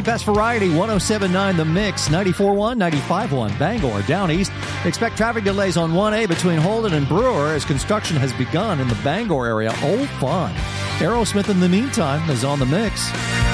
best variety, 107.9 The Mix, 94.1, 95.1 Bangor. Down east, expect traffic delays on 1A between Holden and Brewer as construction has begun in the Bangor area. Old Fun. Aerosmith in the meantime is on The Mix.